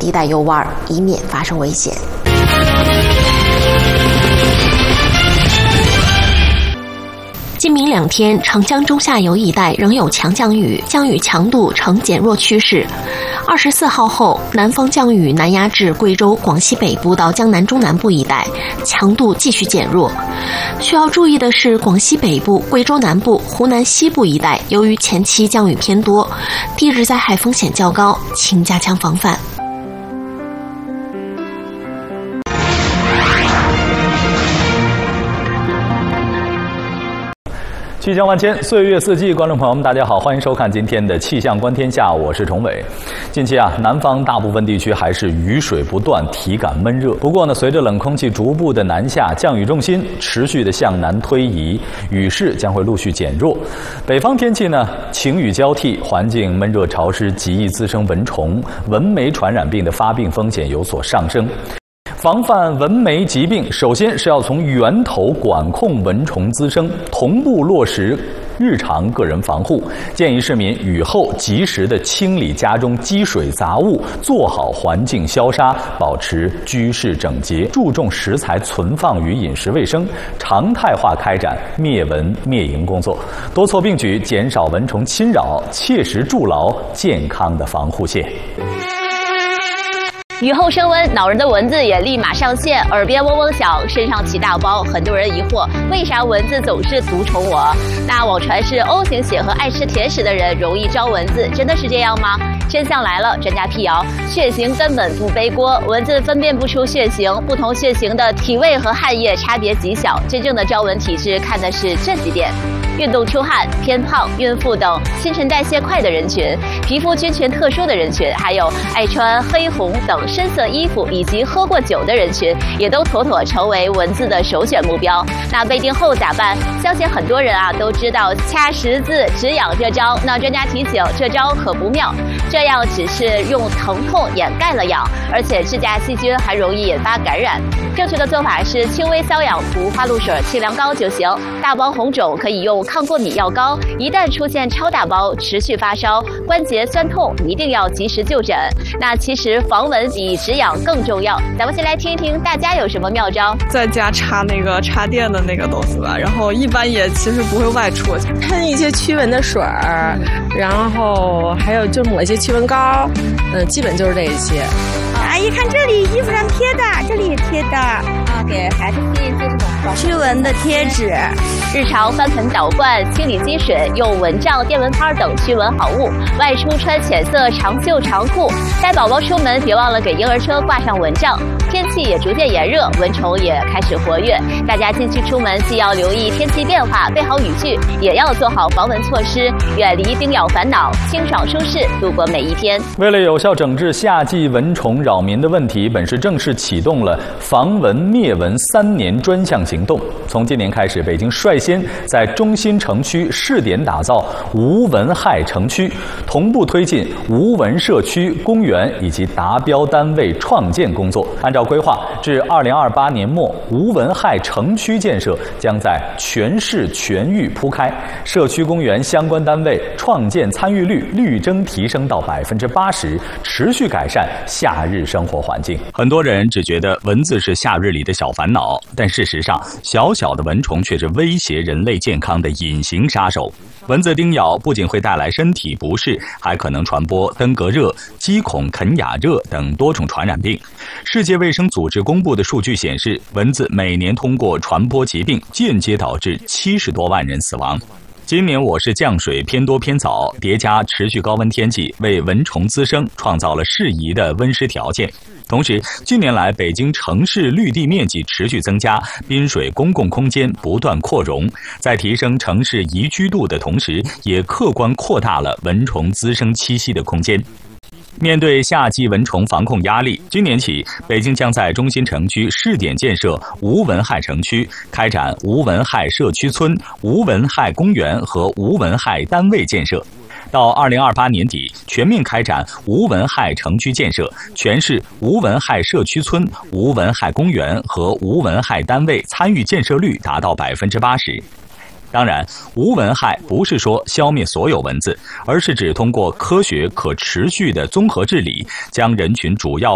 地带游玩，以免发生危险。今明2天，长江中下游一带仍有强降雨，降雨强度呈减弱趋势。24号后，南方降雨南压至贵州、广西北部到江南中南部一带，强度继续减弱。需要注意的是，广西北部、贵州南部、湖南西部一带，由于前期降雨偏多，地质灾害风险较高，请加强防范。 气象万千，岁月四季，观众朋友们，大家好，欢迎收看今天的《气象观天下》，我是崇伟。近期南方大部分地区还是雨水不断，体感闷热。不过呢，随着冷空气逐步的南下，降雨重心持续的向南推移，雨势将会陆续减弱。北方天气呢，晴雨交替，环境闷热潮湿，极易滋生蚊虫、蚊媒传染病的发病风险有所上升。防范蚊媒疾病，首先是要从源头管控蚊虫滋生，同步落实日常个人防护。建议市民雨后及时的清理家中积水杂物，做好环境消杀，保持居室整洁，注重食材存放与饮食卫生，常态化开展灭蚊灭蝇工作，多措并举，减少蚊虫侵扰，切实筑牢健康的防护线。 雨后升温，恼人的蚊子也立马上线，耳边嗡嗡响，身上起大包。很多人疑惑，为啥蚊子总是毒宠我？那网传是 O 型血和爱吃甜食的人容易招蚊子，真的是这样吗？真相来了，专家辟谣，血型根本不背锅，蚊子分辨不出血型，不同血型的体味和汗液差别极小。真正的招蚊体质看的是这几点：运动出汗、偏胖、孕妇等新陈代谢快的人群，皮肤菌群特殊的人群，还有爱穿黑红等深色衣服以及喝过酒的人群，也都妥妥成为蚊子的首选目标。那被叮后咋办？相信很多人都知道掐十字止痒这招。那专家提醒，这招可不妙，这样只是用疼痛掩盖了痒，而且致假细菌还容易引发感染。正确的做法是轻微瘙痒涂花露水、清凉膏就行。大包红肿可以用抗过敏药膏，一旦出现超大包、持续发烧、关节酸痛，一定要及时就诊。那其实防蚊比止痒更重要。咱们先来听一听大家有什么妙招。 在家插那个插电的那个东西吧，然后一般也其实不会外出， 喷一些驱蚊的水儿，然后还有就抹一些驱蚊膏，基本就是这一些。 阿姨看这里衣服上贴的，这里也贴的给孩子贴一些这种驱蚊的贴纸。 日常翻盆倒罐、清理积水，用蚊帐、电蚊拍等驱蚊好物。外出穿浅色长袖长裤，带宝宝出门别忘了给婴儿车挂上蚊帐。天气也逐渐炎热，蚊虫也开始活跃，大家近期出门既要留意天气变化，备好雨具，也要做好防蚊措施，远离叮咬烦恼，清爽舒适度过每一天。 为了有效整治夏季蚊虫扰民的问题，本市正式启动了防蚊灭蚊3年专项行动。从今年开始，北京率先在中心城区试点打造无蚊害城区，同步推进无蚊社区、公园以及达标单位创建工作。按照规划，至2028年末，无蚊害城区建设将在全市全域铺开，社区公园相关单位创建参与率绿增提升到80%，持续改善夏日生活环境。很多人只觉得蚊子是夏日里的小烦恼，但事实上，小小的蚊虫却是威胁人类健康的隐形杀手。蚊子叮咬不仅会带来身体不适，还可能传播登革热、鸡孔肯雅热等多种传染病。世界卫生组织公布的数据显示，蚊子每年通过传播疾病，间接导致70多万人死亡。今年我市降水偏多偏早，叠加持续高温天气，为蚊虫滋生创造了适宜的温湿条件。同时，近年来北京城市绿地面积持续增加，滨水公共空间不断扩容，在提升城市宜居度的同时，也客观扩大了蚊虫滋生栖息的空间。面对夏季蚊虫防控压力，今年起，北京将在中心城区试点建设无蚊害城区，开展无蚊害社区村、无蚊害公园和无蚊害单位建设。到2028年底，全面开展无蚊害城区建设，全市无蚊害社区村、无蚊害公园和无蚊害单位参与建设率达到80%。当然，无蚊害不是说消灭所有蚊子，而是指通过科学可持续的综合治理，将人群主要